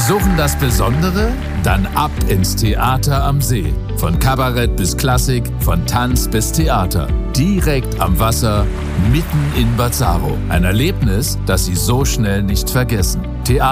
Suchen das Besondere? Dann ab ins Theater am See. Von Kabarett bis Klassik, von Tanz bis Theater. Direkt am Wasser, mitten in Bazzaro. Ein Erlebnis, das Sie so schnell nicht vergessen. Theater